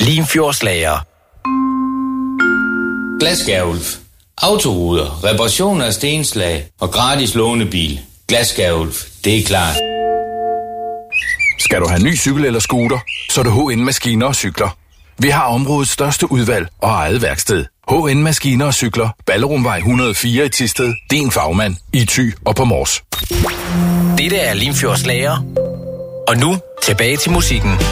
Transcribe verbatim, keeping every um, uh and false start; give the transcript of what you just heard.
Limfjordslager. Glasskærulf. Autoruder, reparation af stenslag og gratis lånebil. Glasskærulf, det er klart. Skal du have ny cykel eller scooter, så er det H N Maskiner og Cykler. Vi har områdets største udvalg og eget værksted. H N Maskiner og Cykler, Ballerumvej et hundrede og fire i Thisted. Din fagmand i Thy og på Mors. Dette er Limfjordslager. Og nu tilbage til musikken.